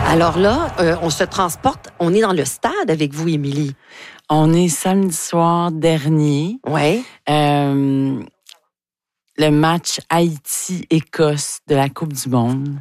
Alors là, on se transporte, on est dans le stade avec vous, Émilie. On est samedi soir dernier. Oui. Le match Haïti-Écosse de la Coupe du monde.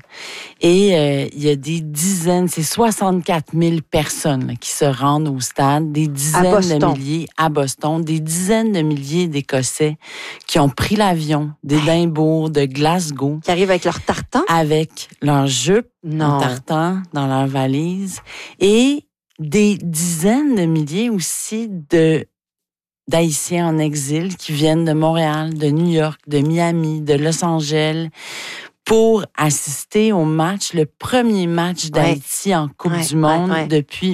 Et il y a des dizaines, c'est 64 000 personnes là, qui se rendent au stade, des dizaines de milliers à Boston, des dizaines de milliers d'Écossais qui ont pris l'avion d'Édimbourg, de Glasgow. Qui arrivent avec leur tartan? Avec leur jupe en tartan dans leur valise. Et des dizaines de milliers aussi d'Haïtiens en exil qui viennent de Montréal, de New York, de Miami, de Los Angeles pour assister au match, le premier match d'Haïti en Coupe du monde depuis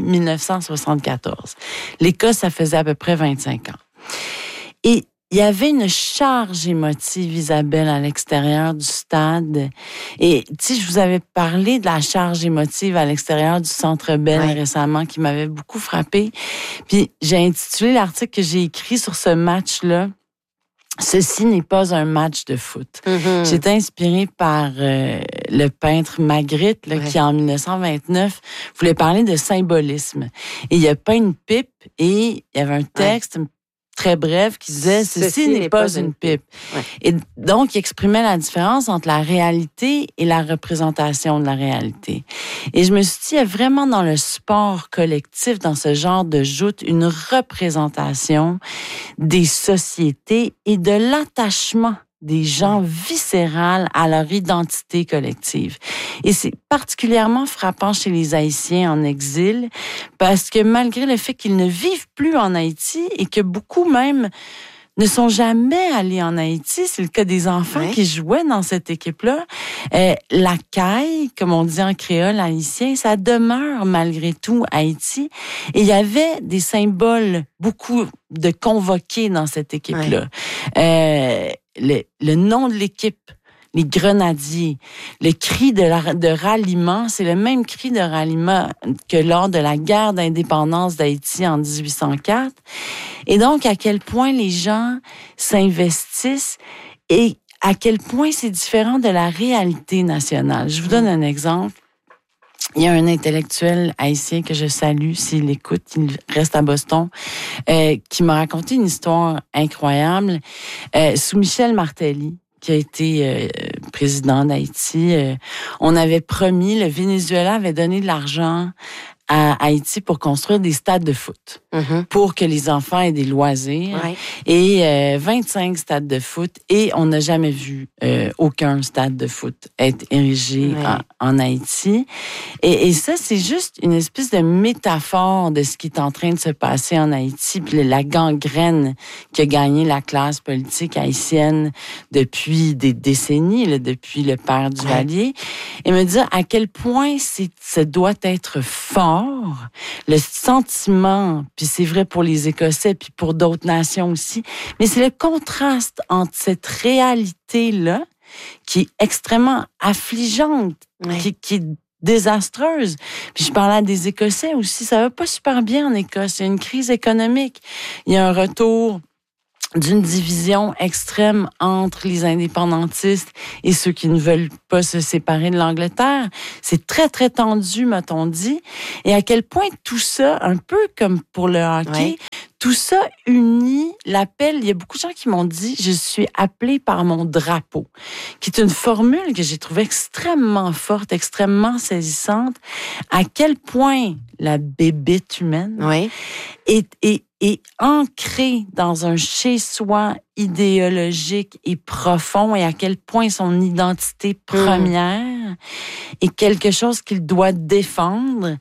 1974. L'Écosse, ça faisait à peu près 25 ans. Et il y avait une charge émotive, Isabelle, à l'extérieur du stade. Et, tu sais, je vous avais parlé de la charge émotive à l'extérieur du Centre Bell récemment qui m'avait beaucoup frappée. Puis, j'ai intitulé l'article que j'ai écrit sur ce match-là. Ceci n'est pas un match de foot. Mm-hmm. J'ai été inspirée par le peintre Magritte, là, qui en 1929 voulait parler de symbolisme. Et il a peint une pipe et il y avait un texte très bref qui disait « Ceci n'est pas une pipe ». Et donc, il exprimait la différence entre la réalité et la représentation de la réalité. Et je me suis dit, il y a vraiment dans le sport collectif, dans ce genre de joute, une représentation des sociétés et de l'attachement des gens viscérales à leur identité collective. Et c'est particulièrement frappant chez les Haïtiens en exil parce que malgré le fait qu'ils ne vivent plus en Haïti et que beaucoup même ne sont jamais allés en Haïti, c'est le cas des enfants qui jouaient dans cette équipe-là, la caille, comme on dit en créole haïtien, ça demeure malgré tout Haïti. Et il y avait des symboles, beaucoup de convoqués dans cette équipe-là. Le nom de l'équipe, les grenadiers, le cri de ralliement, c'est le même cri de ralliement que lors de la guerre d'indépendance d'Haïti en 1804. Et donc, à quel point les gens s'investissent et à quel point c'est différent de la réalité nationale. Je vous donne un exemple. Il y a un intellectuel haïtien que je salue, s'il écoute, il reste à Boston, qui m'a raconté une histoire incroyable. Sous Michel Martelly, qui a été président d'Haïti, on avait promis, le Venezuela avait donné de l'argent à Haïti pour construire des stades de foot, pour que les enfants aient des loisirs, et 25 stades de foot, et on n'a jamais vu aucun stade de foot être érigé en Haïti. Et ça, c'est juste une espèce de métaphore de ce qui est en train de se passer en Haïti, puis la gangrène qui a gagné la classe politique haïtienne depuis des décennies, là, depuis le père Duvalier, et me dire à quel point ça doit être fort, le sentiment, puis c'est vrai pour les Écossais, puis pour d'autres nations aussi, mais c'est le contraste entre cette réalité-là, qui est extrêmement affligeante, qui est désastreuse. Puis je parlais à des Écossais aussi, ça va pas super bien en Écosse, il y a une crise économique, il y a un retour d'une division extrême entre les indépendantistes et ceux qui ne veulent pas se séparer de l'Angleterre. C'est très, très tendu, m'a-t-on dit. Et à quel point tout ça, un peu comme pour le hockey, tout ça unit l'appel. Il y a beaucoup de gens qui m'ont dit « Je suis appelé par mon drapeau », qui est une formule que j'ai trouvée extrêmement forte, extrêmement saisissante. À quel point la bébête humaine est ancrée dans un chez-soi idéologique et profond, et à quel point son identité première est quelque chose qu'il doit défendre.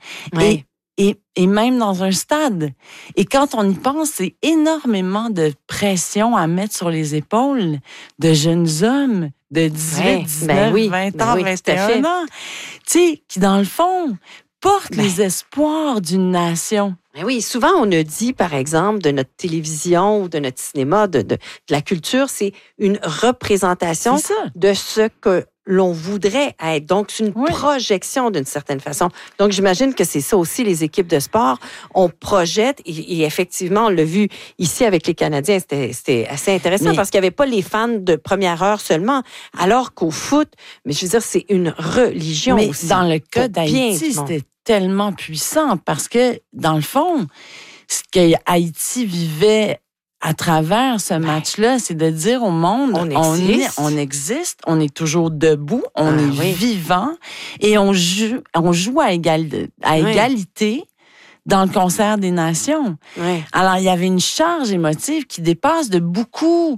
Et même dans un stade. Et quand on y pense, c'est énormément de pression à mettre sur les épaules de jeunes hommes de 18, 19, 20 ans, 21 ans, tu sais, qui dans le fond portent les espoirs d'une nation. Mais oui, souvent on a dit, par exemple, de notre télévision ou de notre cinéma, de la culture, c'est une représentation de ce que l'on voudrait être. Donc, c'est une projection d'une certaine façon. Donc, j'imagine que c'est ça aussi, les équipes de sport. On projette et effectivement, on l'a vu ici avec les Canadiens, c'était assez intéressant parce qu'il n'y avait pas les fans de première heure seulement, alors qu'au foot, mais je veux dire, c'est une religion aussi. Dans le cas d'Haïti, c'était tellement puissant parce que, dans le fond, ce que Haïti vivait à travers ce match-là, c'est de dire au monde, on existe, on est toujours debout, on est vivant et on joue à égalité dans le concert des nations. Oui. Alors, il y avait une charge émotive qui dépasse de beaucoup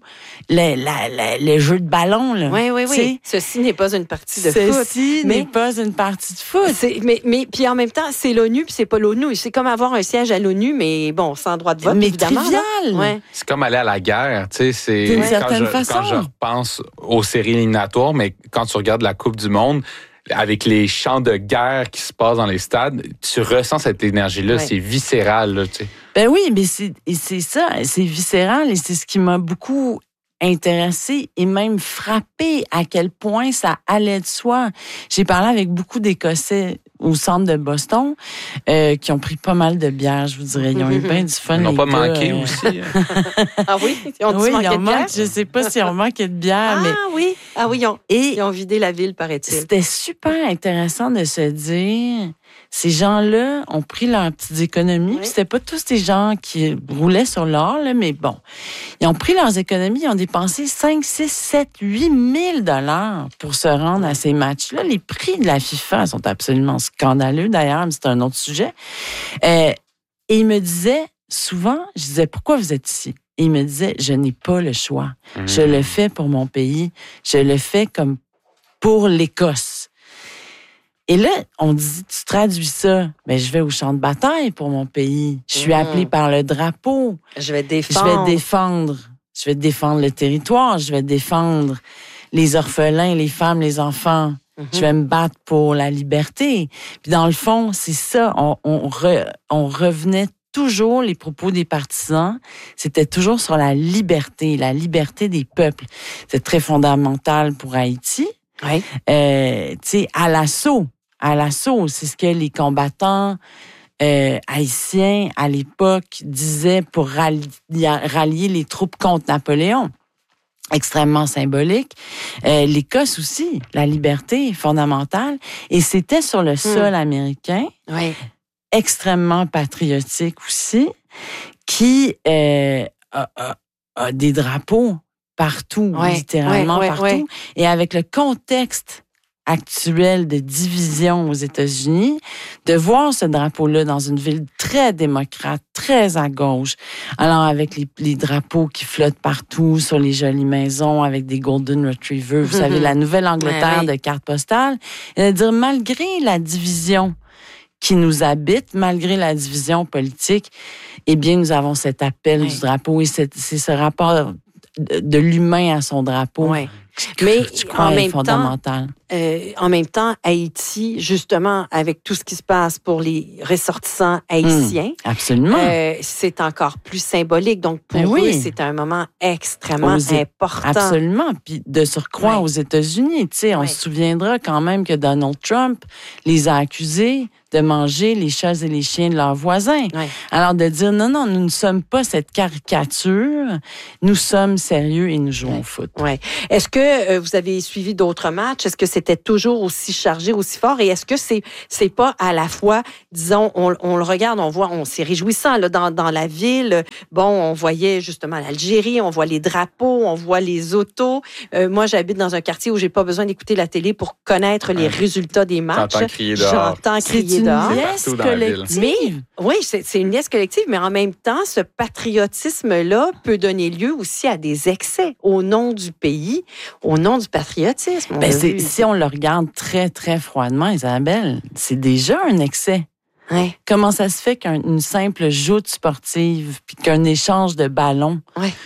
les jeux de ballon. Là. Oui. Ceci n'est pas une partie de foot. Ceci n'est pas une partie de foot. Mais puis en même temps, c'est l'ONU, puis c'est pas l'ONU. C'est comme avoir un siège à l'ONU, mais bon, sans droit de vote, mais évidemment. Trivial. Ouais. C'est comme aller à la guerre. Tu sais, d'une certaine façon. Quand je repense aux séries éliminatoires, mais quand tu regardes la Coupe du Monde, avec les chants de guerre qui se passent dans les stades, tu ressens cette énergie-là, c'est viscéral. Là, tu sais. Ben oui, mais c'est ça, c'est viscéral et c'est ce qui m'a beaucoup intéressé et même frappé à quel point ça allait de soi. J'ai parlé avec beaucoup d'Écossais au centre de Boston qui ont pris pas mal de bière, je vous dirais. Ils ont eu bien du fun. Ils n'ont pas manqué aussi. Ah oui? Ils ont manqué de bière? Je ne sais pas s'ils ont manqué de bière. Ah oui, ils ont vidé la ville, paraît-il. C'était super intéressant de se dire... Ces gens-là ont pris leurs petites économies. Oui. C'était pas tous des gens qui roulaient sur l'or, là, mais bon. Ils ont pris leurs économies, ils ont dépensé 5, 6, 7, 8 000 $ pour se rendre à ces matchs-là. Les prix de la FIFA sont absolument scandaleux, d'ailleurs, mais c'est un autre sujet. Et il me disait, souvent, je disais, pourquoi vous êtes ici? Et il me disait, je n'ai pas le choix. Je le fais pour mon pays. Je le fais comme pour l'Écosse. Et là, on dit, tu traduis ça, mais je vais au champ de bataille pour mon pays. Je suis appelée par le drapeau. Je vais défendre le territoire. Je vais défendre les orphelins, les femmes, les enfants. Je vais me battre pour la liberté. Puis dans le fond, c'est ça. On revenait toujours, les propos des partisans, c'était toujours sur la liberté des peuples. C'est très fondamental pour Haïti. Oui. Tu sais, à l'assaut, c'est ce que les combattants haïtiens à l'époque disaient pour rallier les troupes contre Napoléon. Extrêmement symbolique. L'Écosse aussi, la liberté fondamentale. Et c'était sur le sol américain, extrêmement patriotique aussi, qui a des drapeaux partout, littéralement partout. Et avec le contexte actuel de division aux États-Unis, de voir ce drapeau-là dans une ville très démocrate, très à gauche, alors avec les drapeaux qui flottent partout sur les jolies maisons, avec des Golden Retrievers, vous savez, la Nouvelle-Angleterre de cartes postales, et de dire, malgré la division qui nous habite, malgré la division politique, eh bien, nous avons cet appel du drapeau et c'est ce rapport de l'humain à son drapeau. Oui. Mais je crois est fondamental. En même temps, Haïti, justement, avec tout ce qui se passe pour les ressortissants haïtiens, absolument. C'est encore plus symbolique. Donc, pour eux, c'est un moment extrêmement important. Absolument. Puis de surcroît aux États-Unis, tu sais, on se souviendra quand même que Donald Trump les a accusés de manger les chats et les chiens de leurs voisins. Oui. Alors, de dire, non, nous ne sommes pas cette caricature, nous sommes sérieux et nous jouons au foot. Oui. Est-ce que vous avez suivi d'autres matchs? Est-ce que c'était toujours aussi chargé, aussi fort? Et est-ce que c'est pas à la fois, disons, on le regarde, on voit, c'est réjouissant là, dans la ville. Bon, on voyait justement l'Algérie, on voit les drapeaux, on voit les autos. Moi, j'habite dans un quartier où j'ai pas besoin d'écouter la télé pour connaître les résultats des matchs. J'entends crier dehors. C'est une liesse collective. Mais, c'est une liesse collective, mais en même temps, ce patriotisme-là peut donner lieu aussi à des excès au nom du pays, au nom du patriotisme. Si on le regarde très, très froidement, Isabelle, c'est déjà un excès. Ouais. Comment ça se fait qu'une simple joute sportive puis qu'un échange de ballons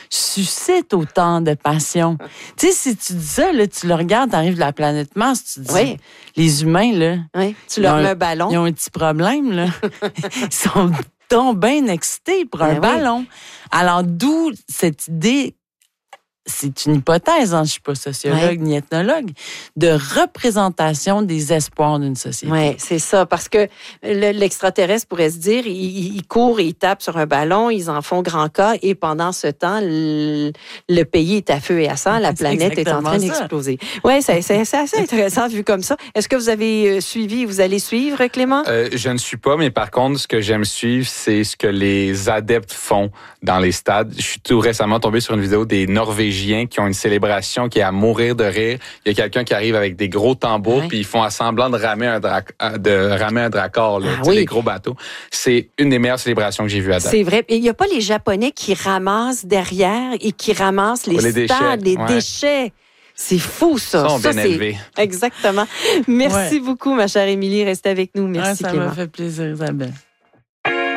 suscite autant de passion? Tu sais, si tu dis ça, là, tu le regardes, t'arrives de la planète Mars, tu te dis, les humains, là, tu leur mets un ballon. Ils ont un petit problème, là. Ils sont donc bien excités pour un ballon. Alors, d'où cette idée c'est une hypothèse, hein, je suis pas sociologue ni ethnologue, de représentation des espoirs d'une société. Oui, c'est ça, parce que l'extraterrestre pourrait se dire, il court et il tape sur un ballon, ils en font grand cas, et pendant ce temps, le pays est à feu et à sang, la planète est en train d'exploser. Oui, c'est assez intéressant vu comme ça. Est-ce que vous avez suivi, vous allez suivre, Clément? Je ne suis pas, mais par contre, ce que j'aime suivre, c'est ce que les adeptes font dans les stades. Je suis tout récemment tombé sur une vidéo des Norvégiens qui ont une célébration qui est à mourir de rire. Il y a quelqu'un qui arrive avec des gros tambours, puis ils font semblant de ramer un dracor, les gros bateaux. C'est une des meilleures célébrations que j'ai vues à date. C'est vrai. Et il n'y a pas les Japonais qui ramassent derrière et qui ramassent les stades, les déchets. C'est fou, ça. Ils sont bien élevés. Exactement. Merci beaucoup, ma chère Émilie. Restez avec nous. Merci, ça Clément. m'a fait plaisir, Isabelle.